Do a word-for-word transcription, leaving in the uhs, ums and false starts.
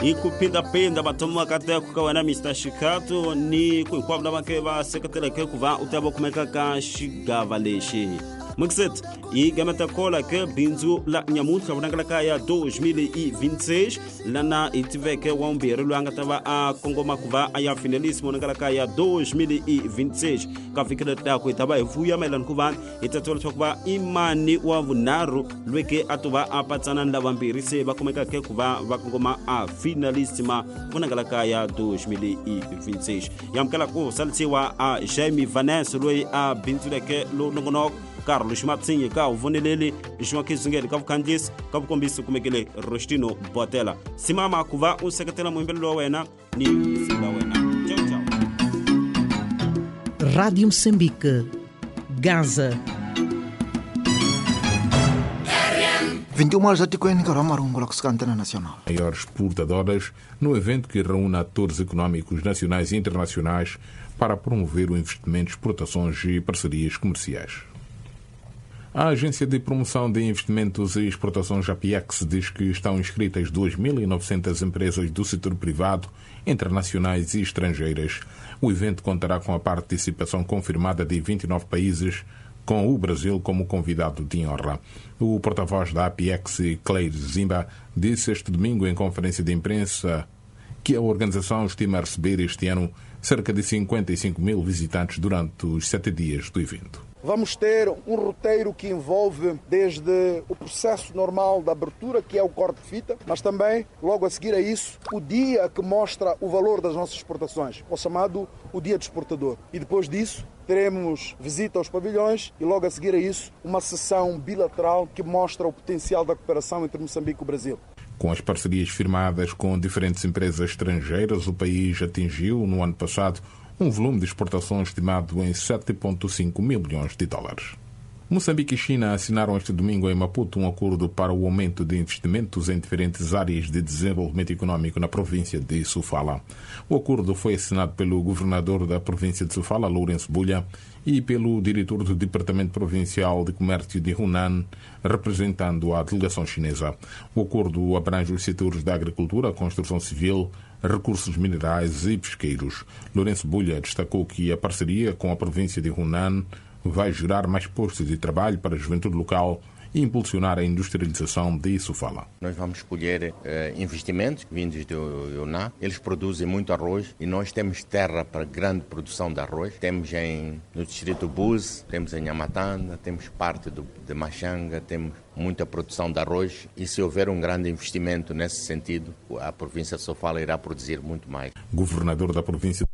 e kupinda-pinda batoma kateku kawana mister Shikato ni kuikwabda makeba sekatela ke kuva utabo kumeka ka shigava leshi Mukset e gamata cola que binzu la nyamutra vanangala kaya dois mil e vinte e seis lana itiveke wambere luanga tava a Congo makuva aya finalíssimo nangala kaya dois mil e vinte e seis ka fikira da ko tava evuya melan kuva itatola tokwa imani wa vunaru lweke atuva apatsana nda vambiri se bakomeka ke kuva vakongoma a finalíssima vanangala kaya dois mil e vinte e seis yamkala ko salsiwa a Jaime Vanessa loi a binzu leke lo nongonok Carlos Matsinha ka uvonelele João Kizungeli ka vukandisi ka vukombisi kumekele Rostino Botela simama kuva useketela muimbelo wa wena ni simba wena tchau tchau Rádio Moçambique Gaza vinte e uma horas de Ticoen, Caramarungo, Antena Nacional. Maiores exportadoras no evento que reúne atores económicos nacionais e internacionais para promover o investimento, exportações e parcerias comerciais. A Agência de Promoção de Investimentos e Exportações A P E X diz que estão inscritas duas mil e novecentas empresas do setor privado, internacionais e estrangeiras. O evento contará com a participação confirmada de vinte e nove países, com o Brasil como convidado de honra. O porta-voz da A P E X, Claire Zimba, disse este domingo em conferência de imprensa que a organização estima receber este ano cerca de cinquenta e cinco mil visitantes durante os sete dias do evento. Vamos ter um roteiro que envolve desde o processo normal da abertura, que é o corte de fita, mas também, logo a seguir a isso, o dia que mostra o valor das nossas exportações, o chamado o Dia do Exportador. E depois disso, teremos visita aos pavilhões e, logo a seguir a isso, uma sessão bilateral que mostra o potencial da cooperação entre Moçambique e o Brasil. Com as parcerias firmadas com diferentes empresas estrangeiras, o país atingiu, no ano passado, um volume de exportações estimado em sete vírgula cinco mil milhões de dólares. Moçambique e China assinaram este domingo em Maputo um acordo para o aumento de investimentos em diferentes áreas de desenvolvimento econômico na província de Sofala. O acordo foi assinado pelo governador da província de Sofala, Lourenço Bulha, e pelo diretor do Departamento Provincial de Comércio de Hunan, representando a delegação chinesa. O acordo abrange os setores da agricultura, construção civil, recursos minerais e pesqueiros. Lourenço Bulha destacou que a parceria com a província de Hunan vai gerar mais postos de trabalho para a juventude local e impulsionar a industrialização de Sofala. Nós vamos escolher uh, investimentos vindos do Yunnan. Eles produzem muito arroz e nós temos terra para grande produção de arroz. Temos em, no distrito Buse, temos em Amatanda, temos parte do, de Machanga, temos muita produção de arroz e se houver um grande investimento nesse sentido, a província de Sofala irá produzir muito mais. Governador da província